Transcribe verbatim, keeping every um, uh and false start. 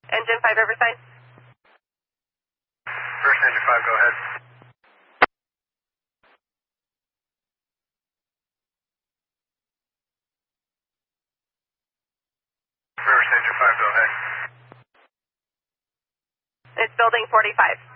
Engine five Riverside. First engine five, go ahead. First engine five, go ahead. It's building forty-five.